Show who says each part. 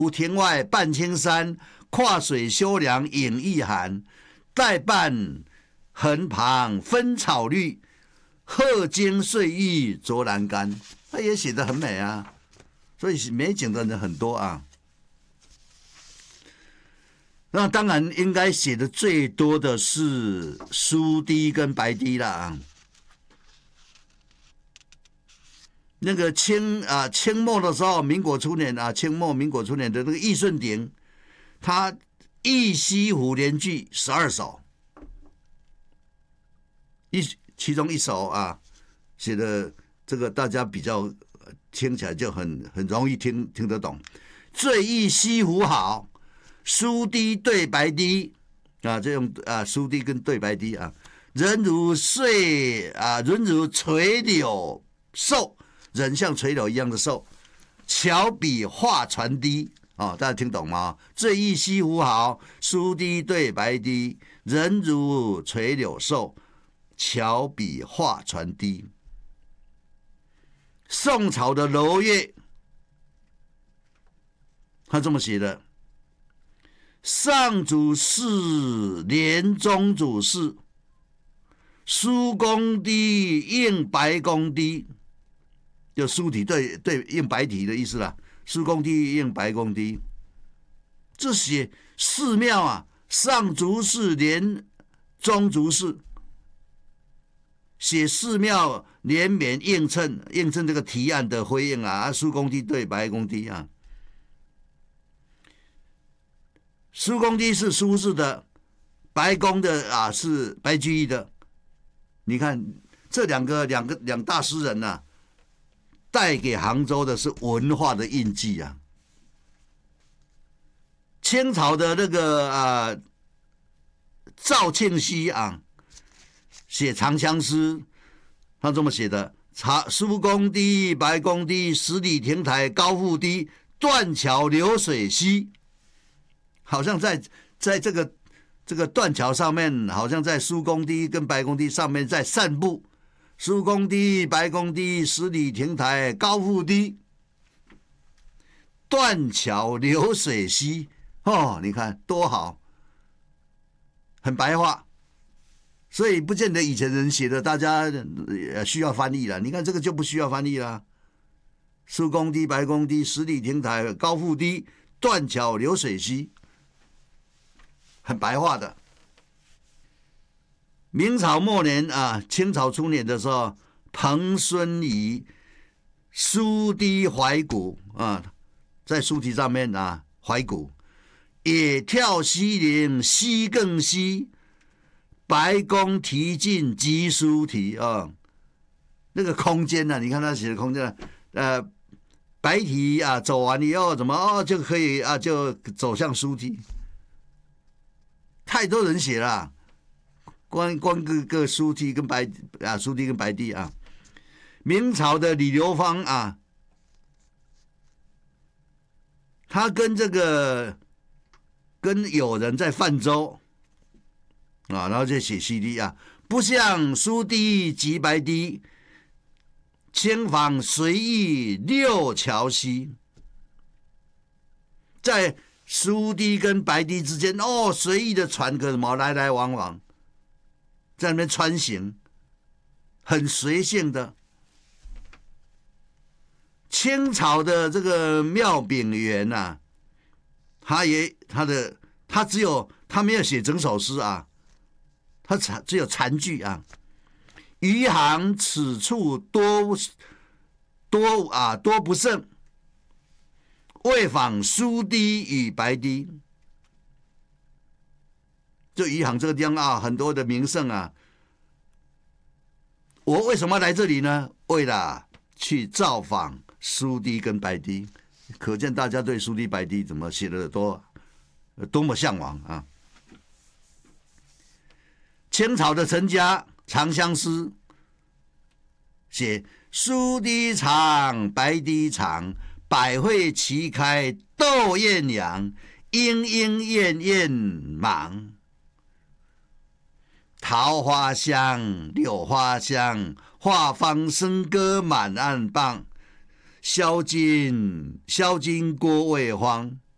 Speaker 1: 有庭外半青山，跨水修梁影亦寒。代半横旁分草绿，鹤惊碎玉啄栏杆。他也写得很美啊，所以美景的人很多啊。那当然应该写的最多的是苏堤跟白堤啦啊。那个清末的时候，民国初年啊，清末民国初年的那个易顺鼎，他《忆西湖联句》12首，其中一首啊，写的这个大家比较听起来就很容易听得懂。最忆西湖好，苏堤对白堤啊，这种苏堤跟对白堤啊，人如垂柳瘦。人像垂柳一样的瘦，桥比画船低哦，大家听懂吗？最忆西湖好，苏堤对白堤，人如垂柳瘦，桥比画船低。宋朝的楼乐，他这么写的：上主事连中主事，苏公堤应白公堤。就苏堤对应白堤的意思啦，苏公堤应白公堤，这写寺庙啊，上竹寺连中竹寺，写寺庙连绵映衬这个提案的回应啊，苏公堤对白公堤啊，苏公堤是苏轼的，白公的啊是白居易的，你看这两大诗人啊。带给杭州的是文化的印记啊！清朝的那个赵庆熙啊，写长相思，他这么写的：苏公堤、白公堤，十里亭台高复低，断桥流水稀。好像在这个断桥上面，好像在苏公堤跟白公堤上面在散步。苏公堤、白公堤，十里亭台高复低，断桥流水稀。哦，你看多好，很白话，所以不见得以前人写的，大家需要翻译了。你看这个就不需要翻译了。苏公堤、白公堤，十里亭台高复低，断桥流水稀，很白话的。明朝末年啊，清朝初年的时候，彭孙仪苏堤怀古啊，在苏堤上面啊怀古，野跳西陵西更西，白宫题进即苏堤啊，那个空间呢、啊？你看他写的空间，白堤啊走完以后怎么就可以啊就走向苏堤，太多人写了。光个苏堤跟白堤啊，明朝的李流芳啊，他跟友人在泛舟啊，然后就写西堤啊，不像苏堤及白堤，轻访随意六桥西，在苏堤跟白堤之间随意的船可什么来来往往。在那边穿行，很随性的。清朝的这个妙炳元啊，他没有写整首诗啊，他只有残句啊。余杭此处多不胜，为访苏堤与白堤。就余杭这个地方啊，很多的名胜啊。我为什么要来这里呢？为了去造访苏堤跟白堤，可见大家对苏堤白堤怎么写的多么向往啊！清朝的陈家《长相思》写苏堤长，白堤长，百会齐开斗艳阳，莺莺燕燕忙。桃花香，柳花香，画舫笙歌满岸傍。销金郭未荒，